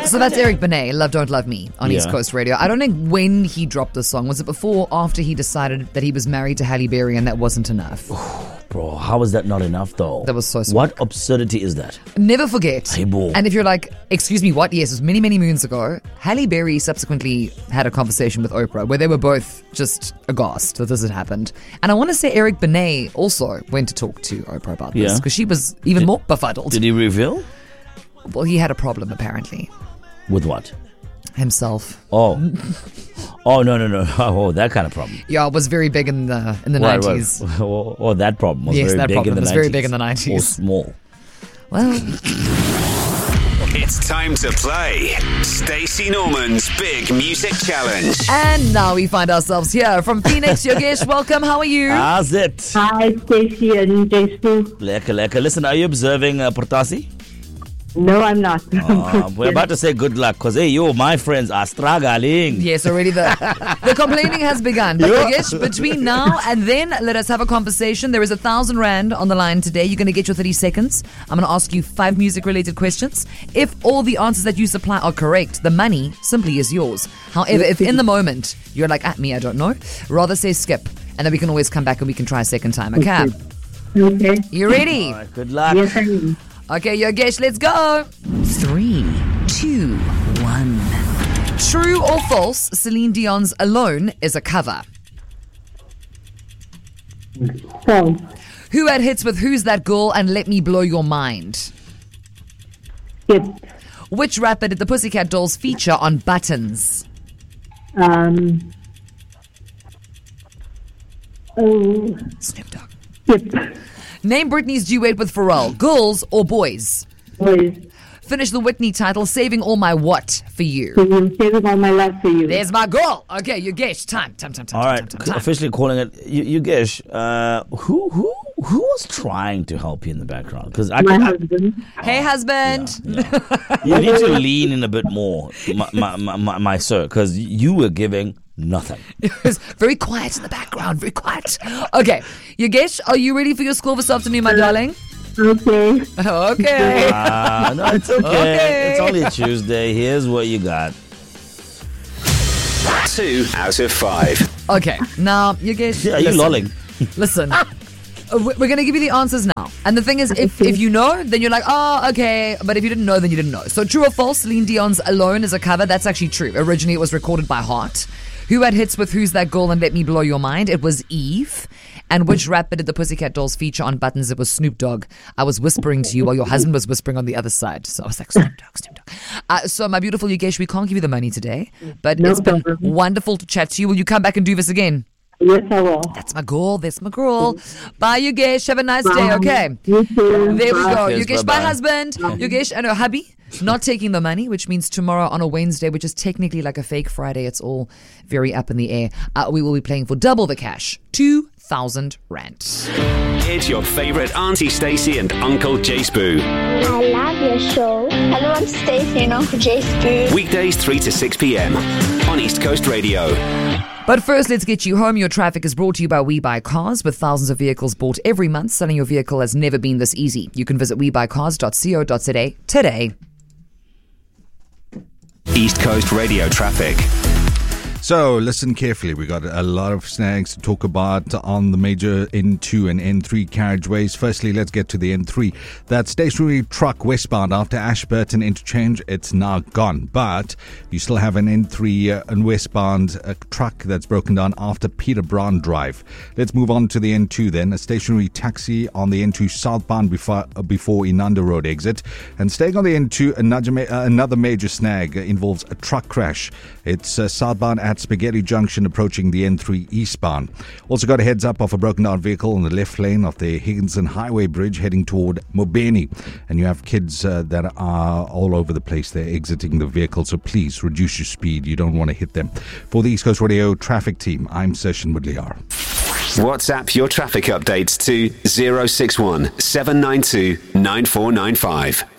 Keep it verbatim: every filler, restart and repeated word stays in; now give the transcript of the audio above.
So that's Eric Benet, Love Don't Love Me on Yeah. East Coast Radio. I don't know when he dropped the song. Was it before or after he decided that he was married to Halle Berry and that wasn't enough? Bro, how is that not enough though? That was so sweet. What absurdity is that? Never forget. Hey, bro. And if you're like, excuse me, what? Yes, it was many, many moons ago. Halle Berry subsequently had a conversation with Oprah where they were both just aghast that this had happened. And I want to say Eric Benet also went to talk to Oprah about this Yeah. because she was even more befuddled. Did he reveal? Well, he had a problem apparently. With what? Himself. Oh. Oh, no, no, no. Oh, that kind of problem. Yeah, it was very big in the in the Right, nineties. right. Oh, oh, that problem was Yes, very that big problem in the was nineties. very big in the nineties. Or small. Well, It's time to play Stacey Norman's Big Music Challenge. and now we find ourselves here from Phoenix. Yogesh, welcome. How are you? How's it? Hi, Stacey and Jason. Lekker, lekker. Listen, are you observing uh, Portasi? No, I'm not. Uh, we're about to say good luck because, hey, you, my friends, are struggling. Yes, already the the complaining has begun. But Yogesh, between now and then, let us have a conversation. There is a thousand rand on the line today. You're going to get your thirty seconds. I'm going to ask you five music-related questions. If all the answers that you supply are correct, the money simply is yours. However, if in the moment you're like, at me, I don't know, rather say skip, and then we can always come back and we can try a second time. Okay? Okay. You ready? All right, good luck. Yes, I am. Okay, Yogesh, let's go. Three, two, one. True or false, Celine Dion's Alone is a cover. False. Who had hits with Who's That Girl and Let Me Blow Your Mind? Skip. Which rapper did the Pussycat Dolls feature on Buttons? Um. Oh. Snoop Dogg. Skip. Name Britney's duet with Pharrell. Girls or boys? Boys. Finish the Whitney title, Saving All My What for you. So I'm saving all my love for you. There's my girl. Okay, Yogesh, time, time, time, time, All time, right, time, time. officially calling it. You, Yogesh, uh, who, who, who was trying to help you in the background? Because I, My I, husband. Hey, husband. you need to lean in a bit more, my, my, my, my, my sir, because you were giving nothing. It was very quiet in the background, very quiet. Okay, Yogesh, are you ready for your score this afternoon, my darling? Okay. Okay. Ah, no, it's okay. Okay. It's only Tuesday. Here's what you got. Two out of five. Okay, now, Yogesh. Yeah, are you listen, lolling? Listen. Uh, we- We're going to give you the answers now. And the thing is, if, if you know, then you're like, oh, okay. But if you didn't know, then you didn't know. So true or false, Celine Dion's Alone is a cover. That's actually true. Originally, it was recorded by Heart. Who had hits with Who's That Girl and Let Me Blow Your Mind? It was Eve. And which rapper did the Pussycat Dolls feature on Buttons? It was Snoop Dogg. I was whispering to you while your husband was whispering on the other side. So I was like, Snoop Dogg, Snoop Dogg. Uh, so my beautiful Yogesh, we can't give you the money today. But No it's been problem. wonderful to chat to you. Will you come back and do this again? Yes, I will. That's my girl. That's my girl. Bye, Yogesh. Have a nice day, Bye. okay? You too. There we Bye. go. Cheers, Yogesh, bye-bye. bye, husband. Yogesh and her hubby not taking the money, which means tomorrow on a Wednesday, which is technically like a fake Friday. It's all very up in the air. Uh, we will be playing for double the cash, two thousand rand. It's your favourite Auntie Stacey and Uncle Jace Boo. I love your show. Hello, I'm Stacey and Uncle Jace Boo. Weekdays three to six p.m. on East Coast Radio. But first, let's get you home. Your traffic is brought to you by We Buy Cars. With thousands of vehicles bought every month, selling your vehicle has never been this easy. You can visit we buy cars dot co dot za today. East Coast Radio traffic. So listen carefully. We got a lot of snags to talk about on the major N two and N three carriageways. Firstly, let's get to the N three. That stationary truck westbound after Ashburton interchange, it's now gone. But you still have an N three uh, and westbound uh, truck that's broken down after Peter Brown Drive. Let's move on to the N two then. A stationary taxi on the N two southbound before, uh, before Inanda Road exit. And staying on the N two, another, ma- uh, another major snag uh, involves a truck crash. It's uh, southbound at Spaghetti Junction approaching the N three eastbound. Also got a heads up of a broken down vehicle in the left lane of the Higginson Highway Bridge heading toward Mobeni. And you have kids uh, that are all over the place. They're exiting the vehicle, so please reduce your speed. You don't want to hit them. For the East Coast Radio traffic team, I'm Session Woodleyar. WhatsApp your traffic updates to zero six one seven nine two nine four nine five.